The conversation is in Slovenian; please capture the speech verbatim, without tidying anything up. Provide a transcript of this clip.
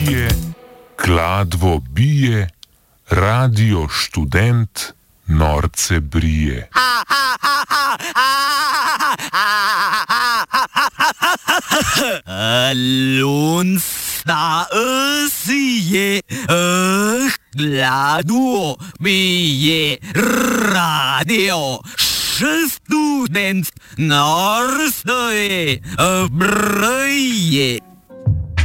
pije, kladvo bije, radio študent norce brije. Lunsta sije, kladvo bije, radio študent norce brije.